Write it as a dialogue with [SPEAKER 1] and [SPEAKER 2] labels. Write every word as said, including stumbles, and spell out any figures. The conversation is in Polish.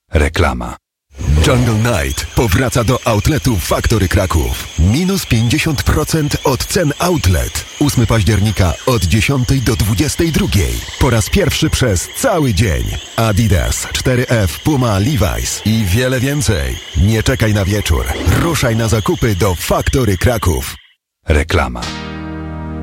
[SPEAKER 1] Reklama.
[SPEAKER 2] Jungle Night powraca do outletu Factory Kraków. Minus pięćdziesiąt procent od cen outlet. ósmego października od dziesiątej do dwudziestej drugiej. Po raz pierwszy przez cały dzień. Adidas, cztery F, Puma, Levi's i wiele więcej. Nie czekaj na wieczór. Ruszaj na zakupy do Factory Kraków.
[SPEAKER 1] Reklama.